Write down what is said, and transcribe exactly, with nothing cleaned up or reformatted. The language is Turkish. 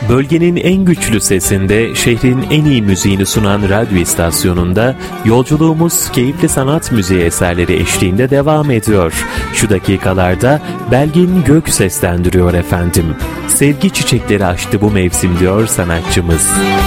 Bölgenin en güçlü sesinde şehrin en iyi müziğini sunan radyo istasyonunda yolculuğumuz keyifli sanat müziği eserleri eşliğinde devam ediyor. Şu dakikalarda Belgin Gök seslendiriyor efendim. Sevgi çiçekleri açtı bu mevsim diyor sanatçımız.